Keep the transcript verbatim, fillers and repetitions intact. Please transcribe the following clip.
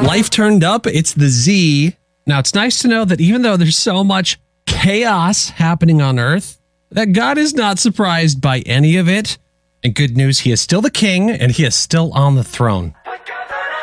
Life turned up. It's the Z. Now, it's nice to know that even though there's so much chaos happening on earth, that God is not surprised by any of it. And good news, he is still the king and he is still on the throne.